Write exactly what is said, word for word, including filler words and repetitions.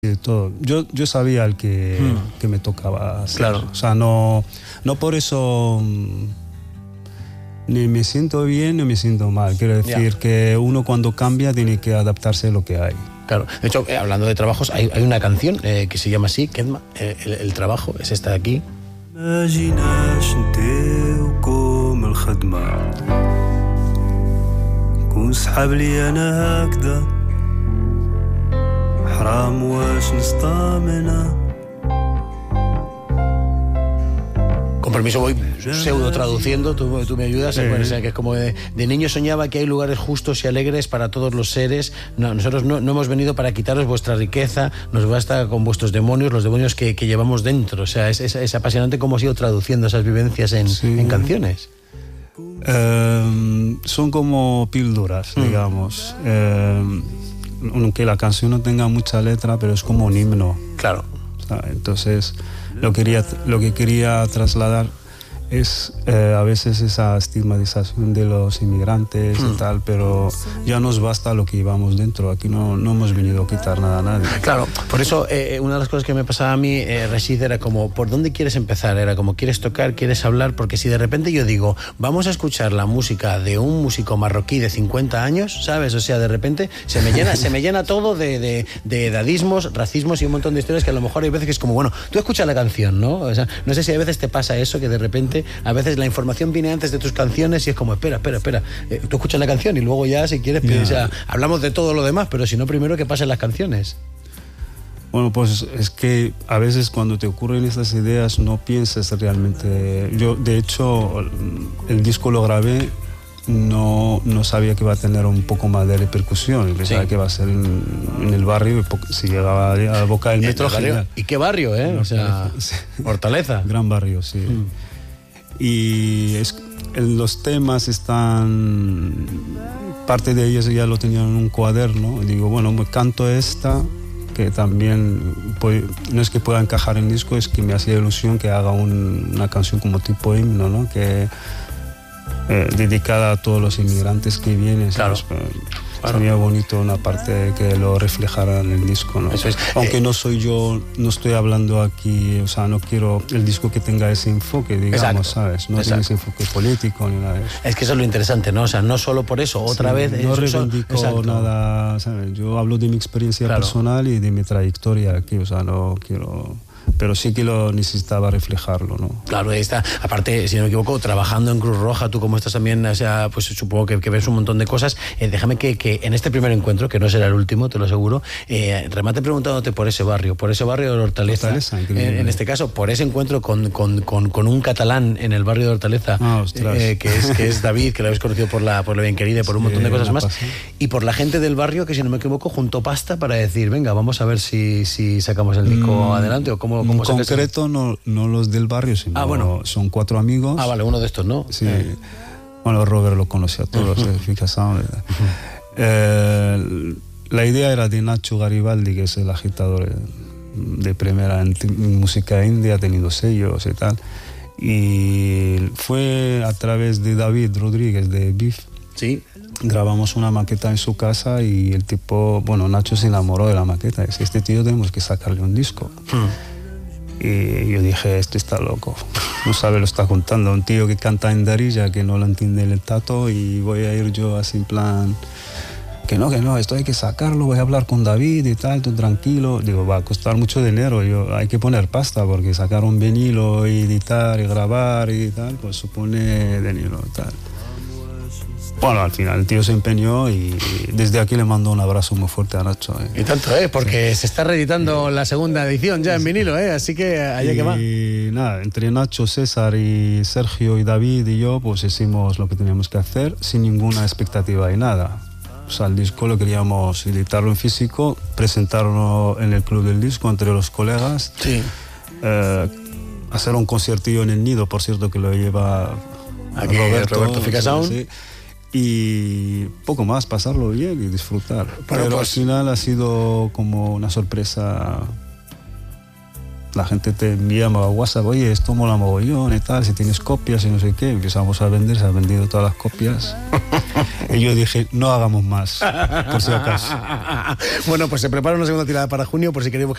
de todo. Yo, yo sabía el que, hmm. que me tocaba hacer. Claro. O sea, no, no por eso ni me siento bien ni me siento mal. Quiero decir yeah. que uno cuando cambia tiene que adaptarse a lo que hay. Claro. De hecho, eh, hablando de trabajos, hay, hay una canción eh, que se llama así, Kedma, eh, el, el trabajo, es esta de aquí. Con permiso voy pseudo traduciendo, tú, tú me ayudas, sí. Bueno, o sea, que es como de, de niño soñaba que hay lugares justos y alegres para todos los seres. No, nosotros no, no hemos venido para quitaros vuestra riqueza, nos basta con vuestros demonios, los demonios que, que llevamos dentro. O sea, es, es, es apasionante cómo has ido traduciendo esas vivencias en, sí. en canciones. Eh, son como píldoras, mm. digamos. Eh, aunque la canción no tenga mucha letra, pero es como un himno. Claro. O sea, entonces, lo, quería, lo que quería trasladar es eh, a veces esa estigmatización de los inmigrantes mm. y tal, pero ya nos basta lo que llevamos dentro. Aquí no, no hemos venido a quitar nada a nadie. Claro, por eso eh, una de las cosas que me pasaba a mí, eh, Rashid, era como, ¿por dónde quieres empezar? Era como, ¿quieres tocar? ¿Quieres hablar? Porque si de repente yo digo, vamos a escuchar la música de un músico marroquí de cincuenta años, ¿sabes? O sea, de repente se me llena, se me llena todo de, de, de edadismos, racismos y un montón de historias que a lo mejor hay veces que es como, bueno, tú escuchas la canción, ¿no? O sea, no sé si a veces te pasa eso, que de repente a veces la información viene antes de tus canciones y es como, espera, espera, espera, eh, tú escuchas la canción y luego ya, si quieres, yeah. o sea, hablamos de todo lo demás, pero si no, primero que pasen las canciones. Bueno, pues es que a veces cuando te ocurren estas ideas no piensas realmente. Yo, de hecho, el disco lo grabé, no, no sabía que iba a tener un poco más de repercusión, pensaba sí. que iba a ser en, en el barrio, si llegaba a la boca del metro. Barrio, ¿y qué barrio, eh? O sea, sí. Hortaleza. Gran barrio, sí. Mm. Y es, los temas están, parte de ellos ya lo tenían en un cuaderno. Digo, bueno, me canto esta, que también pues, no es que pueda encajar en el disco, es que me hacía ilusión que haga un, una canción como tipo himno, ¿no? Que eh, dedicada a todos los inmigrantes que vienen. Claro. ¿sabes? Claro. Sería bonito una parte que lo reflejara en el disco, ¿no? Eso es. Aunque eh, no soy yo, no estoy hablando aquí, o sea, no quiero el disco que tenga ese enfoque, digamos, exacto, ¿sabes? No tiene ese enfoque político ni nada de eso. Es que eso es lo interesante, ¿no? O sea, no solo por eso, otra sí, vez... No eso, reivindico exacto. nada, ¿sabes? Yo hablo de mi experiencia claro. personal y de mi trayectoria aquí, o sea, no quiero... Pero sí que lo necesitaba reflejarlo, ¿no? Claro, ahí está. Aparte, si no me equivoco, trabajando en Cruz Roja, tú como estás también, o sea, pues supongo que, que ves un montón de cosas. Eh, déjame que, que en este primer encuentro, que no será el último, te lo aseguro, eh, remate preguntándote por ese barrio, por ese barrio de Hortaleza. Hortaleza, en, en este caso, por ese encuentro con, con, con, con un catalán en el barrio de Hortaleza, ah, eh, que, es, que es David, que lo habéis conocido por la, por la bien querida y por un montón de cosas sí, más. Pasé. Y por la gente del barrio, que si no me equivoco, juntó pasta para decir, venga, vamos a ver si, si sacamos el disco mm, adelante o cómo, cómo en concreto no, no los del barrio, sino ah, bueno. son cuatro amigos. Ah, vale, uno de estos, ¿no? Sí. Eh. Bueno, Robert lo conoce a todos, uh-huh. uh-huh. eh, La idea era de Nacho Garibaldi, que es el agitador de primera en música india, ha tenido sellos y tal. Y fue a través de David Rodríguez de B I F. Sí. Grabamos una maqueta en su casa y el tipo, bueno, Nacho se enamoró de la maqueta. Dice, este tío tenemos que sacarle un disco. Hmm. Y yo dije, este está loco, no sabe lo está contando. Un tío que canta en Darija, que no lo entiende el tato, y voy a ir yo así en plan, que no, que no, esto hay que sacarlo, voy a hablar con David y tal, tú tranquilo. Digo, va a costar mucho dinero, yo, hay que poner pasta, porque sacar un vinilo y editar y grabar y tal, pues supone dinero y tal. Bueno, al final el tío se empeñó y desde aquí le mando un abrazo muy fuerte a Nacho. ¿eh? Y tanto, ¿eh? Porque sí. se está reeditando la segunda edición ya en vinilo, ¿eh? Así que allá que va. Y nada, entre Nacho, César y Sergio y David y yo, pues hicimos lo que teníamos que hacer sin ninguna expectativa y nada. O sea, el disco lo queríamos editarlo en físico, presentarlo en el Club del Disco entre los colegas. Sí. Eh, hacer un conciertillo en el Nido, por cierto, que lo lleva aquí Roberto, Roberto Ficasound. Sí. Y poco más, pasarlo bien y disfrutar. Pero, Pero pues, al final ha sido como una sorpresa. La gente te envía a WhatsApp, oye, esto mola mogollón y tal, si tienes copias y no sé qué. Empezamos a vender, se han vendido todas las copias. Y yo dije, no hagamos más, por si acaso. Bueno, pues se prepara una segunda tirada para junio, por si queréis